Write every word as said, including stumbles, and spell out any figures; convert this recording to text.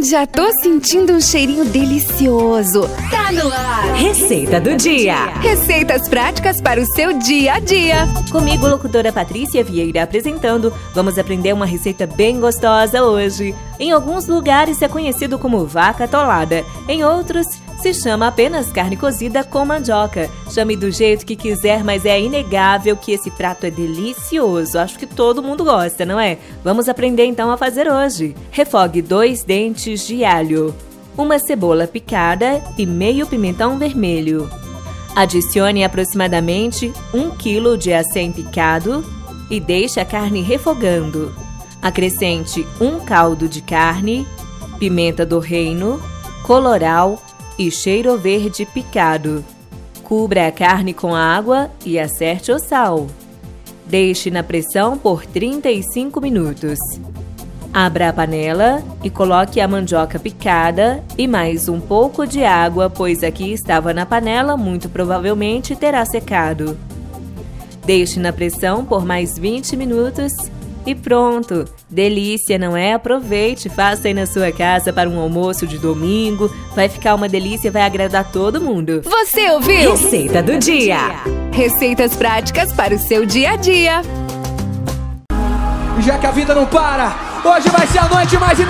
Já tô sentindo um cheirinho delicioso. Tá no ar! Receita do dia. Receitas práticas para o seu dia a dia. Comigo, locutora Patrícia Vieira, apresentando. Vamos aprender uma receita bem gostosa hoje. Em alguns lugares é conhecido como vaca atolada. Em outros, se chama apenas carne cozida com mandioca. Chame do jeito que quiser, mas é inegável que esse prato é delicioso. Acho que todo mundo gosta, não é? Vamos aprender então a fazer hoje. Refogue dois dentes de alho, uma cebola picada e meio pimentão vermelho. Adicione aproximadamente um quilo de acém picado e deixe a carne refogando. Acrescente um caldo de carne, pimenta do reino, colorau e cheiro verde picado. Cubra a carne com água e acerte o sal. Deixe na pressão por trinta e cinco minutos. Abra a panela e coloque a mandioca picada e mais um pouco de água, pois aqui estava na panela, muito provavelmente terá secado. Deixe na pressão por mais vinte minutos e pronto! Delícia, não é? Aproveite, faça aí na sua casa para um almoço de domingo. Vai ficar uma delícia, vai agradar todo mundo. Você ouviu? Receita do dia. Receitas práticas para o seu dia a dia. Já que a vida não para, hoje vai ser a noite mais